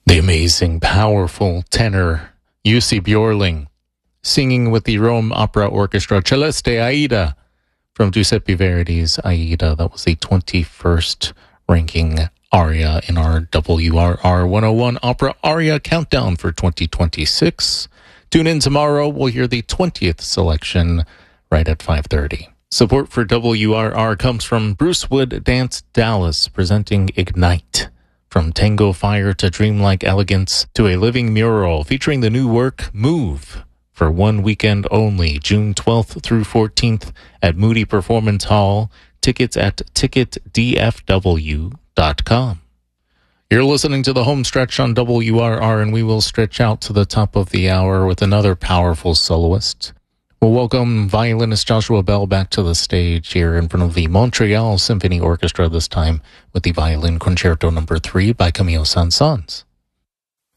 The amazing, powerful tenor Jussi Björling singing with the Rome Opera Orchestra Celeste Aida from Giuseppe Verdi's Aida. That was the 21st ranking aria in our WRR 101 Opera Aria Countdown for 2026. Tune in tomorrow. We'll hear the 20th selection right at 5:30. Support for WRR comes from Bruce Wood Dance Dallas, presenting Ignite. From tango fire to dreamlike elegance to a living mural featuring the new work Move for one weekend only, June 12th through 14th at Moody Performance Hall. Tickets at ticketdfw.com. You're listening to the home stretch on WRR, and we will stretch out to the top of the hour with another powerful soloist. We'll welcome violinist Joshua Bell back to the stage here in front of the Montreal Symphony Orchestra, this time with the Violin Concerto No. 3 by Camille Saint-Saëns.